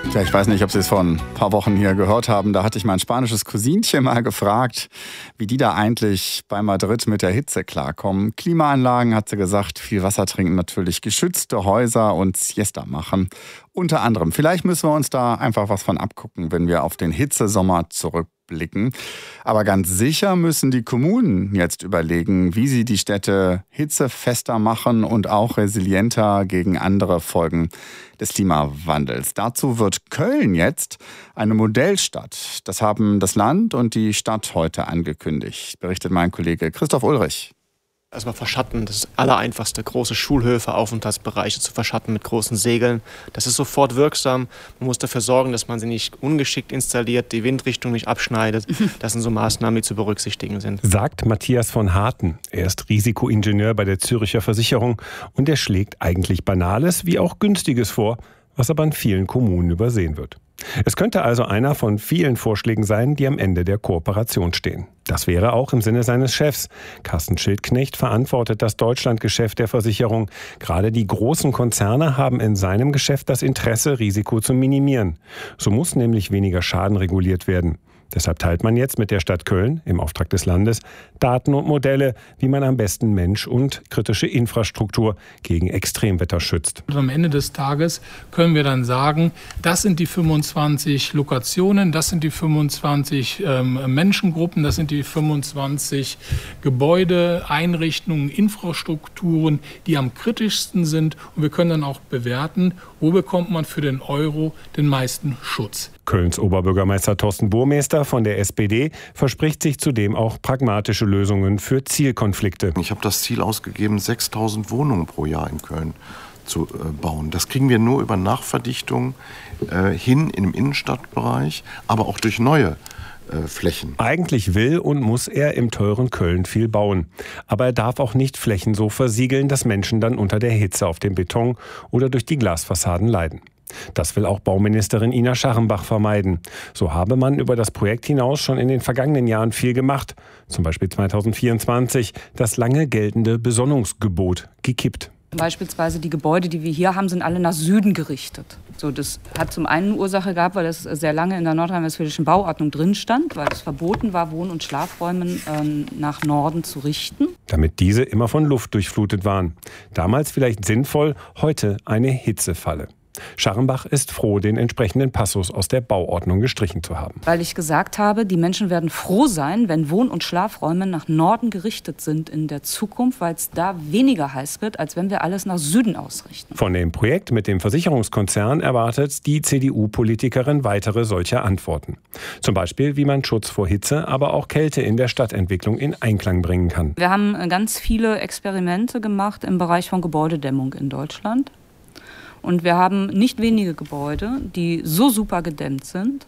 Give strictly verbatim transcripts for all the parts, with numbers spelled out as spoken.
Ja, ich weiß nicht, ob Sie es vor ein paar Wochen hier gehört haben. Da hatte ich mein spanisches Cousinchen mal gefragt, wie die da eigentlich bei Madrid mit der Hitze klarkommen. Klimaanlagen, hat sie gesagt, viel Wasser trinken natürlich, geschützte Häuser und Siesta machen. Unter anderem. Vielleicht müssen wir uns da einfach was von abgucken, wenn wir auf den Hitzesommer zurückblicken. Aber ganz sicher müssen die Kommunen jetzt überlegen, wie sie die Städte hitzefester machen und auch resilienter gegen andere Folgen des Klimawandels. Dazu wird Köln jetzt eine Modellstadt. Das haben das Land und die Stadt heute angekündigt, berichtet mein Kollege Christoph Ulrich. Erstmal verschatten, das ist das Allereinfachste, große Schulhöfe, Aufenthaltsbereiche zu verschatten mit großen Segeln. Das ist sofort wirksam. Man muss dafür sorgen, dass man sie nicht ungeschickt installiert, die Windrichtung nicht abschneidet. Das sind so Maßnahmen, die zu berücksichtigen sind. Sagt Matthias von Harten. Er ist Risikoingenieur bei der Zürcher Versicherung und er schlägt eigentlich Banales wie auch Günstiges vor, was aber in vielen Kommunen übersehen wird. Es könnte also einer von vielen Vorschlägen sein, die am Ende der Kooperation stehen. Das wäre auch im Sinne seines Chefs. Carsten Schildknecht verantwortet das Deutschlandgeschäft der Versicherung. Gerade die großen Konzerne haben in seinem Geschäft das Interesse, Risiko zu minimieren. So muss nämlich weniger Schaden reguliert werden. Deshalb teilt man jetzt mit der Stadt Köln im Auftrag des Landes Daten und Modelle, wie man am besten Mensch und kritische Infrastruktur gegen Extremwetter schützt. Und am Ende des Tages können wir dann sagen, das sind die fünfundzwanzig Lokationen, das sind die fünfundzwanzig ähm, Menschengruppen, das sind die fünfundzwanzig Gebäude, Einrichtungen, Infrastrukturen, die am kritischsten sind. Und wir können dann auch bewerten, wo bekommt man für den Euro den meisten Schutz. Kölns Oberbürgermeister Thorsten Burmester von der S P D verspricht sich zudem auch pragmatische Lösungen für Zielkonflikte. Ich habe das Ziel ausgegeben, sechstausend Wohnungen pro Jahr in Köln zu äh, bauen. Das kriegen wir nur über Nachverdichtung äh, hin im Innenstadtbereich, aber auch durch neue äh, Flächen. Eigentlich will und muss er im teuren Köln viel bauen. Aber er darf auch nicht Flächen so versiegeln, dass Menschen dann unter der Hitze auf dem Beton oder durch die Glasfassaden leiden. Das will auch Bauministerin Ina Scharrenbach vermeiden. So habe man über das Projekt hinaus schon in den vergangenen Jahren viel gemacht. Zum Beispiel zweitausendvierundzwanzig das lange geltende Besonnungsgebot gekippt. Beispielsweise die Gebäude, die wir hier haben, sind alle nach Süden gerichtet. So, das hat zum einen Ursache gehabt, weil das sehr lange in der nordrhein-westfälischen Bauordnung drin stand, weil es verboten war, Wohn- und Schlafräume ähm, nach Norden zu richten. Damit diese immer von Luft durchflutet waren. Damals vielleicht sinnvoll, heute eine Hitzefalle. Scharrenbach ist froh, den entsprechenden Passus aus der Bauordnung gestrichen zu haben. Weil ich gesagt habe, die Menschen werden froh sein, wenn Wohn- und Schlafräume nach Norden gerichtet sind in der Zukunft, weil es da weniger heiß wird, als wenn wir alles nach Süden ausrichten. Von dem Projekt mit dem Versicherungskonzern erwartet die C D U-Politikerin weitere solcher Antworten. Zum Beispiel, wie man Schutz vor Hitze, aber auch Kälte in der Stadtentwicklung in Einklang bringen kann. Wir haben ganz viele Experimente gemacht im Bereich von Gebäudedämmung in Deutschland. Und wir haben nicht wenige Gebäude, die so super gedämmt sind,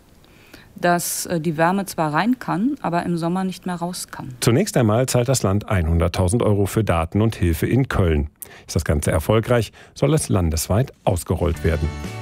dass die Wärme zwar rein kann, aber im Sommer nicht mehr raus kann. Zunächst einmal zahlt das Land hunderttausend Euro für Daten und Hilfe in Köln. Ist das Ganze erfolgreich, soll es landesweit ausgerollt werden.